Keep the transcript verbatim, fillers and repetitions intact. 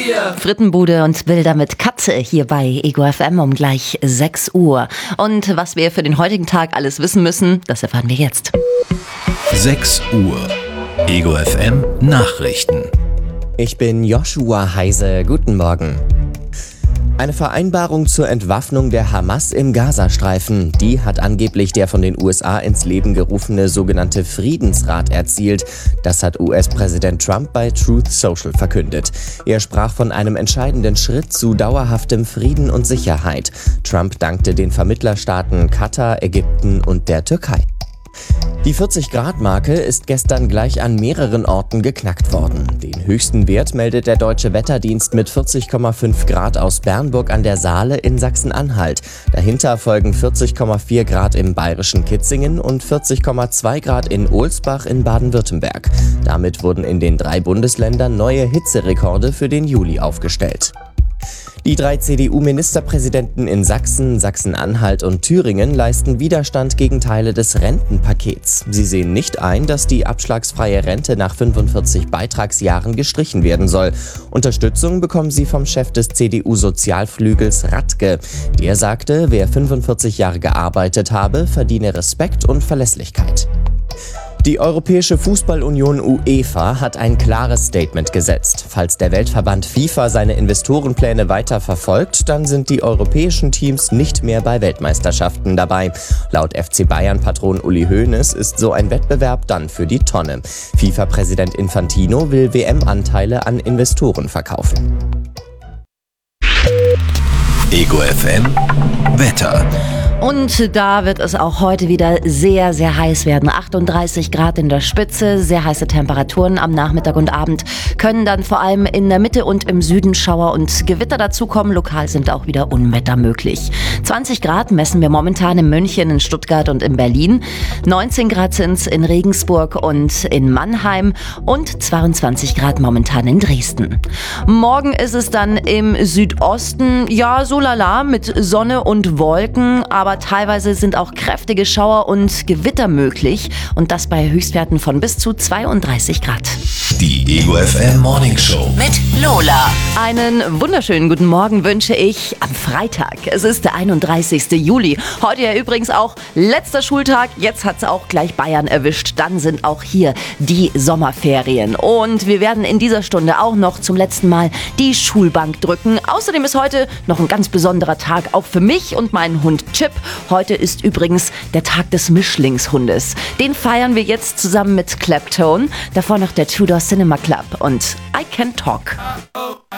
Bier. Frittenbude und Bilder mit Katze hier bei Ego F M um gleich sechs Uhr. Und was wir für den heutigen Tag alles wissen müssen, das erfahren wir jetzt. sechs Uhr. Ego F M Nachrichten. Ich bin Joshua Heise. Guten Morgen. Eine Vereinbarung zur Entwaffnung der Hamas im Gazastreifen, die hat angeblich der von den U S A ins Leben gerufene sogenannte Friedensrat erzielt. Das hat U S-Präsident Trump bei Truth Social verkündet. Er sprach von einem entscheidenden Schritt zu dauerhaftem Frieden und Sicherheit. Trump dankte den Vermittlerstaaten Katar, Ägypten und der Türkei. Die vierzig-Grad-Marke ist gestern gleich an mehreren Orten geknackt worden. Den höchsten Wert meldet der Deutsche Wetterdienst mit vierzig Komma fünf Grad aus Bernburg an der Saale in Sachsen-Anhalt. Dahinter folgen vierzig Komma vier Grad im bayerischen Kitzingen und vierzig Komma zwei Grad in Ohlsbach in Baden-Württemberg. Damit wurden in den drei Bundesländern neue Hitzerekorde für den Juli aufgestellt. Die drei C D U-Ministerpräsidenten in Sachsen, Sachsen-Anhalt und Thüringen leisten Widerstand gegen Teile des Rentenpakets. Sie sehen nicht ein, dass die abschlagsfreie Rente nach fünfundvierzig Beitragsjahren gestrichen werden soll. Unterstützung bekommen sie vom Chef des C D U-Sozialflügels Radke. Der sagte, wer fünfundvierzig Jahre gearbeitet habe, verdiene Respekt und Verlässlichkeit. Die Europäische Fußballunion UEFA hat ein klares Statement gesetzt. Falls der Weltverband FIFA seine Investorenpläne weiter verfolgt, dann sind die europäischen Teams nicht mehr bei Weltmeisterschaften dabei. Laut F C Bayern-Patron Uli Hoeneß ist so ein Wettbewerb dann für die Tonne. FIFA-Präsident Infantino will W M-Anteile an Investoren verkaufen. Ego F M Wetter. Und da wird es auch heute wieder sehr, sehr heiß werden. achtunddreißig Grad in der Spitze, sehr heiße Temperaturen am Nachmittag und Abend können dann vor allem in der Mitte und im Süden Schauer und Gewitter dazukommen. Lokal sind auch wieder Unwetter möglich. zwanzig Grad messen wir momentan in München, in Stuttgart und in Berlin. neunzehn Grad sind es in Regensburg und in Mannheim und zweiundzwanzig Grad momentan in Dresden. Morgen ist es dann im Südosten, ja, so lala mit Sonne und Wolken, aber teilweise sind auch kräftige Schauer und Gewitter möglich und das bei Höchstwerten von bis zu zweiunddreißig Grad. Die Ego F M Morning Show Mit Lola. Einen wunderschönen guten Morgen wünsche ich am Freitag. Es ist der einunddreißigste Juli. Heute ja übrigens auch letzter Schultag. Jetzt hat es auch gleich Bayern erwischt. Dann sind auch hier die Sommerferien. Und wir werden in dieser Stunde auch noch zum letzten Mal die Schulbank drücken. Außerdem ist heute noch ein ganz besonderer Tag, auch für mich und meinen Hund Chip. Heute ist übrigens der Tag des Mischlingshundes. Den feiern wir jetzt zusammen mit Claptone. Davor noch der Tudor Cinema Club und I Can Talk. Oh, oh.